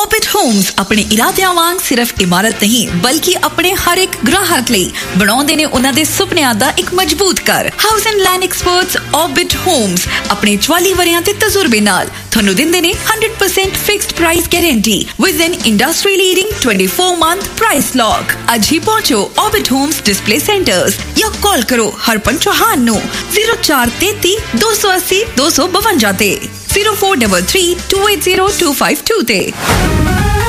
Orbit Holmes अपने इरादियां वांग सिर्फ इमारत नहीं बल्कि अपने हर एक ग्राहक ਲਈ ਬਣਾਉਂਦੇ ਨੇ ਉਹਨਾਂ ਦੇ ਸੁਪਨਿਆਂ ਦਾ ਇੱਕ ਮਜ਼ਬੂਤ ਘਰ। House and land experts orbit homes ਆਪਣੇ 44 ਵਰਿਆਂ ਦੇ ਤਜਰਬੇ ਨਾਲ ਤੁਹਾਨੂੰ ਦਿੰਦੇ ਨੇ 100% fixed price guarantee with N industry leading 24-month price lock. ਅੱਜ ਹੀ ਪਹੁੰਚੋ ऑर्बिट ਹੋਮਸ ਡਿਸਪਲੇ ਸੈਂਟਰਸ ਜਾਂ ਕਾਲ ਕਰੋ ਹਰਪਨ ਚੌਹਾਨ ਨੂੰ 0433 280 252 ਤੇ 0433 280 252 ਤੇ।